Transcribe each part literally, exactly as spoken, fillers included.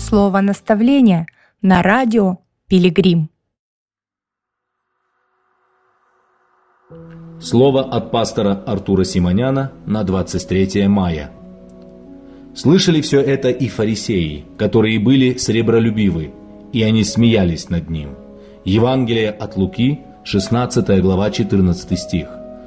слово наставления на радио «Пилигрим». Слово от пастора Артура Симоняна на двадцать третье мая. Слышали все это и фарисеи, которые были сребролюбивы, и они смеялись над ним. Евангелие от Луки, шестнадцатая глава, четырнадцатый стих.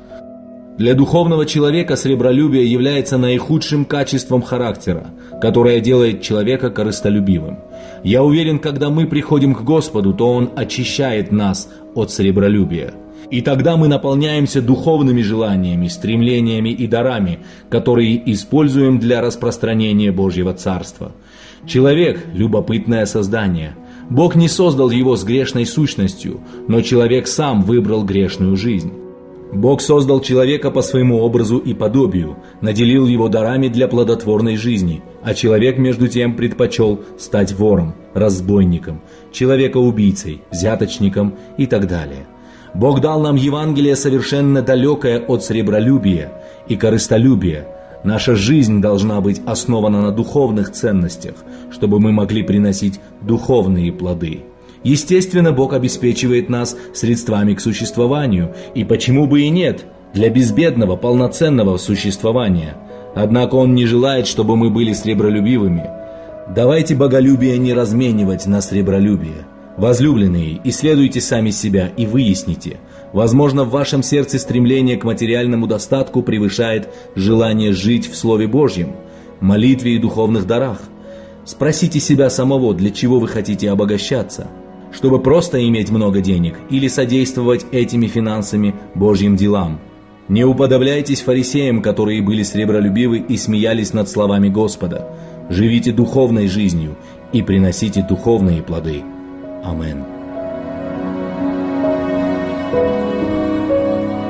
Для духовного человека сребролюбие является наихудшим качеством характера, которое делает человека корыстолюбивым. Я уверен, когда мы приходим к Господу, то Он очищает нас от сребролюбия. И тогда мы наполняемся духовными желаниями, стремлениями и дарами, которые используем для распространения Божьего Царства. Человек – любопытное создание. Бог не создал его с грешной сущностью, но человек сам выбрал грешную жизнь. Бог создал человека по своему образу и подобию, наделил его дарами для плодотворной жизни, а человек, между тем, предпочел стать вором, разбойником, человекоубийцей, взяточником и так далее. Бог дал нам Евангелие, совершенно далекое от сребролюбия и корыстолюбия. Наша жизнь должна быть основана на духовных ценностях, чтобы мы могли приносить духовные плоды. Естественно, Бог обеспечивает нас средствами к существованию, и почему бы и нет, для безбедного, полноценного существования. Однако Он не желает, чтобы мы были сребролюбивыми. Давайте боголюбие не разменивать на сребролюбие. Возлюбленные, исследуйте сами себя и выясните, возможно, в вашем сердце стремление к материальному достатку превышает желание жить в Слове Божьем, молитве и духовных дарах. Спросите себя самого, для чего вы хотите обогащаться, чтобы просто иметь много денег или содействовать этими финансами Божьим делам. Не уподобляйтесь фарисеям, которые были сребролюбивы и смеялись над словами Господа. Живите духовной жизнью и приносите духовные плоды. Амен.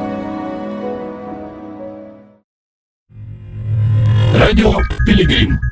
Радио Пилигрим.